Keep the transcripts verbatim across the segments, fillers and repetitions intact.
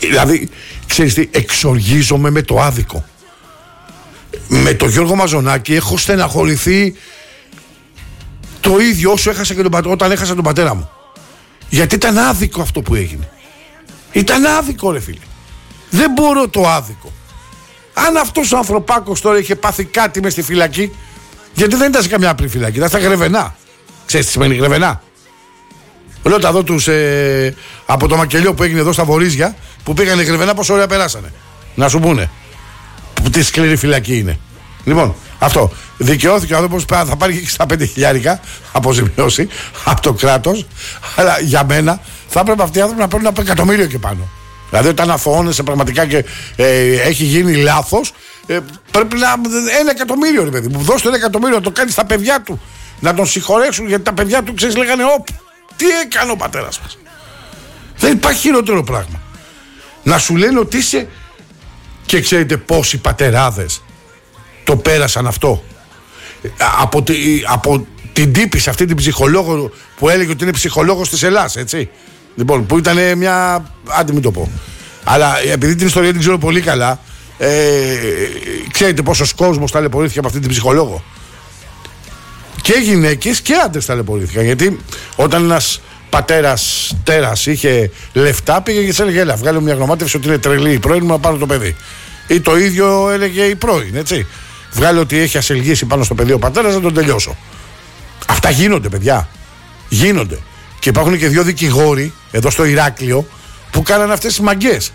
Δηλαδή, ξέρεις τι, εξοργίζομαι με το άδικο. Με τον Γιώργο Μαζονάκη έχω στεναχωρηθεί το ίδιο όσο έχασα και τον πατέρα, όταν έχασα τον πατέρα μου. Γιατί ήταν άδικο αυτό που έγινε. Ήταν άδικο, ρε φίλε. Δεν μπορώ το άδικο. Αν αυτός ο ανθρωπάκος τώρα είχε πάθει κάτι μες στη φυλακή, γιατί δεν ήταν σε καμιά απλή φυλακή, ήταν στα Γρεβενά. Ξέρεις τι σημαίνει Γρεβενά? Ρώτα εδώ τους ε, από το μακελιό που έγινε εδώ στα Βορίζια, που πήγανε Γρεβενά, πόσο ωραία περάσανε. Να σου πούνε τι σκληρή φυλακή είναι. Λοιπόν, αυτό. Δικαιώθηκε ο άνθρωπος, θα πάρει και εξήντα πέντε χιλιάρικα αποζημιώσει από το κράτος, αλλά για μένα θα έπρεπε αυτοί οι άνθρωποι να παίρνουν ένα εκατομμύριο και πάνω. Δηλαδή, όταν αθωώνεσαι πραγματικά και ε, έχει γίνει λάθος, ε, πρέπει να. Ένα εκατομμύριο, ρε παιδί μου. Δώσε το ένα εκατομμύριο, να το κάνει στα παιδιά του. Να τον συγχωρέσουν, γιατί τα παιδιά του, ξέρεις, λέγανε όπ. Τι έκανε ο πατέρας μας. Δεν υπάρχει χειρότερο πράγμα. Να σου λένε ότι είσαι. Και ξέρετε πόσοι πατεράδες το πέρασαν αυτό. Από, τη, από την τύπη, αυτή την ψυχολόγο που έλεγε ότι είναι ψυχολόγος της Ελλάς, έτσι. Λοιπόν, που ήταν μια. Άντε μην το πω. Αλλά επειδή την ιστορία την ξέρω πολύ καλά, ε, ξέρετε πόσος κόσμος ταλαιπωρήθηκε από αυτή την ψυχολόγο. Και γυναίκες και άντρες ταλαιπωρήθηκαν. Γιατί όταν ένας πατέρας τέρας είχε λεφτά, πήγε και της έλεγε: έλα, βγάλε μια γνωμάτευση ότι είναι τρελή η πρώην μου να πάρω το παιδί. Ή το ίδιο έλεγε η πρώην, έτσι. Βγάλε ότι έχει ασελγήσει πάνω στο παιδί ο πατέρας, να τον τελειώσω. Αυτά γίνονται, παιδιά. Γίνονται. Και υπάρχουν και δύο δικηγόροι εδώ στο Ηράκλειο που κάνανε αυτές τις μαγκές.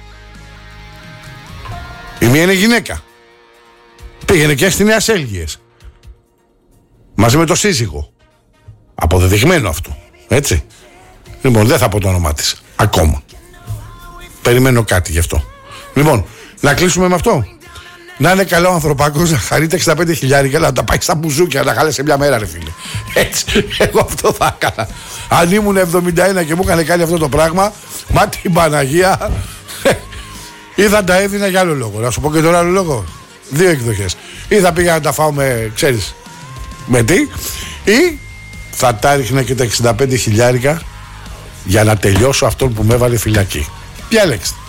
Η μία είναι γυναίκα. Πήγαινε και έστεινε ασέλγειες. Μαζί με το σύζυγο. Αποδεδειγμένο αυτό. Έτσι. Λοιπόν, δεν θα πω το όνομά της. Ακόμα. Περιμένω κάτι γι' αυτό. Λοιπόν, να κλείσουμε με αυτό. Να είναι καλό ο ανθρωπάκος, να χαρεί τα εξήντα πέντε χιλιάρικα, να τα πάει στα μπουζούκια, να χάλεσε μια μέρα, ρε φίλε. Έτσι. Εγώ αυτό θα έκανα. Αν ήμουν εβδομήντα ένα και μου είχαν κάνει αυτό το πράγμα, μα την Παναγία, ή θα τα έδινα για άλλο λόγο. Να σου πω και τώρα άλλο λόγο. Δύο εκδοχές. Ή θα πήγα να τα φάω με, ξέρεις, με τι, ή θα τα ρίχνα και τα εξήντα πέντε χιλιάρικα για να τελειώσω αυτόν που με έβαλε φυλακή. Διάλεξτε.